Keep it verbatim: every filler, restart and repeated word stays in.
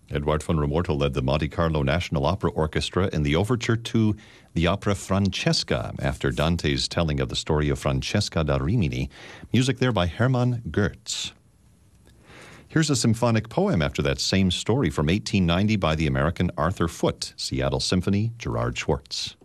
Edward von Romorto led the Monte Carlo National Opera Orchestra in the overture to the opera Francesca, after Dante's telling of the story of Francesca da Rimini. Music there by Hermann Goetz. Here's a symphonic poem after that same story from eighteen ninety by the American Arthur Foote, Seattle Symphony, Gerard Schwartz.